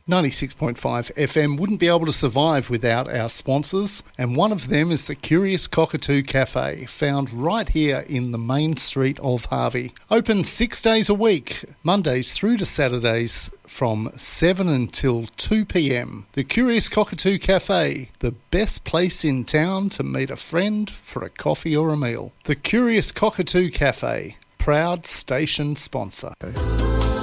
96.5 FM wouldn't be able to survive without our sponsors, and one of them is the Curious Cockatoo Cafe, found right here in the main street of Harvey. Open 6 days a week, Mondays through to Saturdays from 7 until 2 p.m. The Curious Cockatoo Cafe, the best place in town to meet a friend for a coffee or a meal. The Curious Cockatoo Cafe, proud station sponsor.